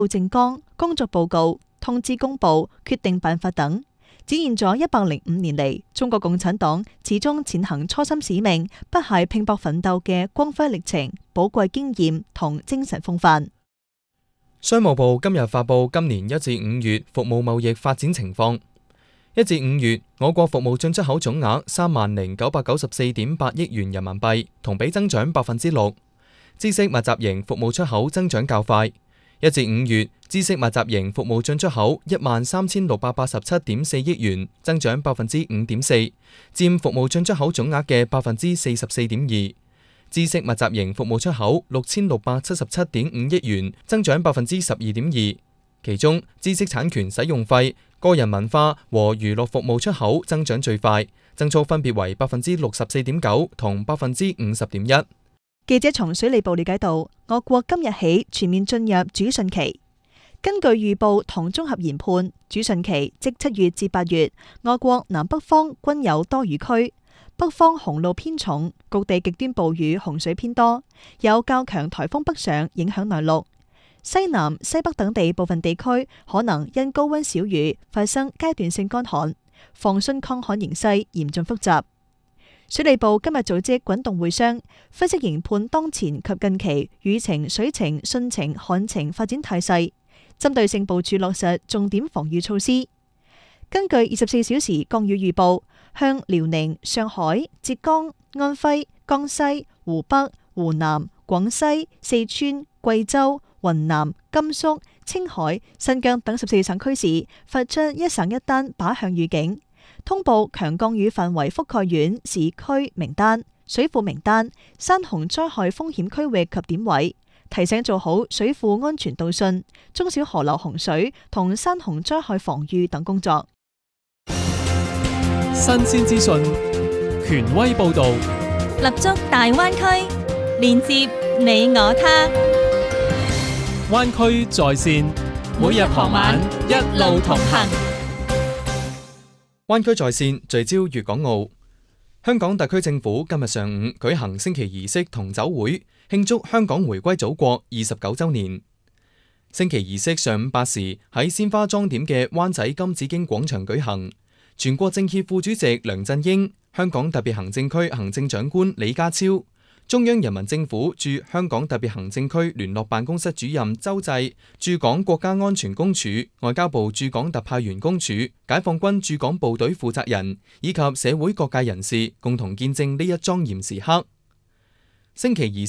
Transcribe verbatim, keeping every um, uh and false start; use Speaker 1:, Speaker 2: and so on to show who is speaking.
Speaker 1: 政綱、工作報告、通知公佈、決定辦法等，展現咗一百零五年嚟中國共產黨始終踐行初心使命、不懈拼搏奮鬥嘅光輝歷程、寶貴經驗同精神風範。
Speaker 2: 商務部今日發布今年一至五月服務貿易發展情況。一至五月，我國服務進出口總額三萬零九百九十四點八億元人民幣，同比增長百分之六。知識密集型服務出口增長較快。一至五月，知識密集型服務進出口一萬三千六百八十七點四億元，增長百分之五點四，佔服務進出口總額嘅百分之四十四點二。知識密集型服務出口六千六百七十七點五億元，增長百分之十二點二。其中，知識產權使用費、個人文化和娛樂服務出口增長最快，增速分別為百分之六十四點九同百分之五十點一。
Speaker 1: 記者從水利部了解到，我國今日起全面進入主汛期。根據預報同綜合研判，主汛期即七月至八月，我國南北方均有多雨區。北方洪澇偏重，局地極端暴雨洪水偏多，有較強颱風北上影響內陸。西南、西北等地部分地區可能因高溫少雨發生階段性乾旱，防汛抗旱形勢嚴峻複雜。水利部今日組織滾動會商，分析研判當前及近期雨情、水情、汛情、旱情發展態勢，針對性部署落實重點防禦措施。根據二十四小時降雨預報，向遼寧、上海、浙江、安徽、江西、湖北、湖南、廣西、四川、貴州、雲南、甘肅、青海、新疆等十四省區市發出一省一單靶向預警，通報強降雨範圍覆蓋縣市區名單、水庫名單、山洪災害風險區域及點位，提醒做好水庫安全導汛、中小河流洪水同山洪災害防禦等工作。
Speaker 3: 新鮮資訊，權威報導，
Speaker 4: 立足大灣區，連接你我他。
Speaker 3: 灣區在線，每日傍晚一路同行。
Speaker 2: 灣區在線聚焦粵港澳。香港特區政府今日上午舉行升旗儀式同酒會，慶祝香港回歸祖國二十九週年。升旗儀式上午八時喺鮮花裝點嘅灣仔金紫荊廣場舉行。全國政協副主席梁振英、香港特別行政區行政長官李家超、中央人民政府駐香港特別行政區聯絡辦公室主任周濟、駐港國家安全公署、外交部駐港特派員公署、解放軍駐港部隊負責人以及社會各界人士共同見證呢一莊嚴時刻。升旗儀式